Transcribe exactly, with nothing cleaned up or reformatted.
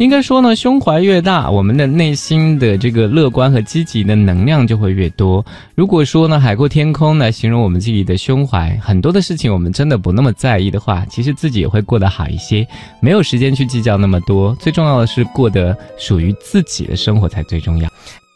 应该说呢，胸怀越大，我们的内心的这个乐观和积极的能量就会越多。如果说呢，海阔天空来形容我们自己的胸怀，很多的事情我们真的不那么在意的话，其实自己也会过得好一些，没有时间去计较那么多，最重要的是过得属于自己的生活才最重要。